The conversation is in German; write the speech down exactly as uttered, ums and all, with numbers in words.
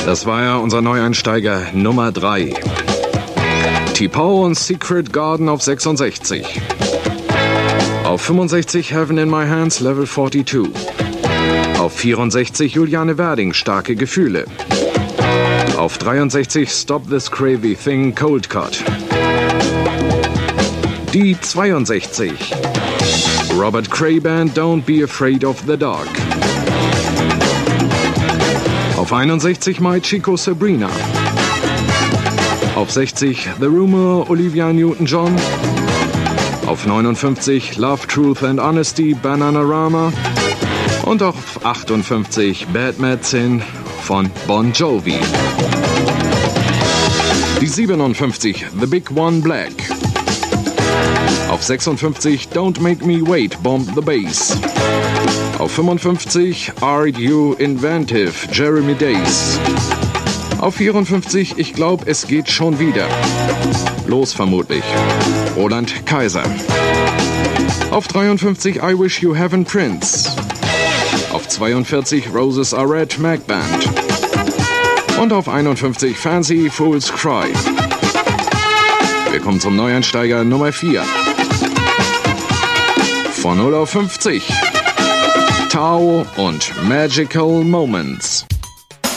Das war ja unser Neueinsteiger Nummer drei. T-Pow und Secret Garden auf sechsundsechzig. Auf fünfundsechzig Heaven in My Hands, Level zweiundvierzig. Auf vierundsechzig Juliane Werding, Starke Gefühle. Auf dreiundsechzig Stop This Crazy Thing, Cold Cut. Die zweiundsechzig. Robert Cray Band, Don't Be Afraid of the Dark. Auf einundsechzig My Chico Sabrina. Auf sechzig The Rumor, Olivia Newton-John. Auf neunundfünfzig Love, Truth and Honesty, Bananarama. Und auf achtundfünfzig Bad Medicine von Bon Jovi. Die siebenundfünfzig The Big One Black. Auf sechsundfünfzig Don't Make Me Wait, Bomb the Bass. Auf fünfundfünfzig Are You Inventive, Jeremy Days. Auf vierundfünfzig Ich glaub, es geht schon wieder. Los vermutlich. Roland Kaiser. Auf dreiundfünfzig I Wish You Haven't Prince. Auf zweiundvierzig Roses Are Red, Mac Band. Und auf einundfünfzig Fancy Fools Cry. Wir kommen zum Neueinsteiger Nummer vier. Von null auf fünfzig. Tao und Magical Moments.